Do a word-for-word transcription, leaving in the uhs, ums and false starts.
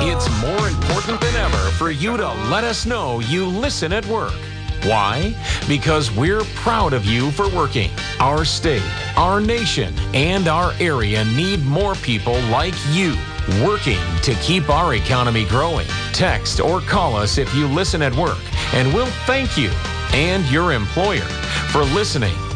It's more important than ever for you to let us know you listen at work. Why? Because we're proud of you for working. Our state, our nation, and our area need more people like you working to keep our economy growing. Text or call us if you listen at work, and we'll thank you and your employer for listening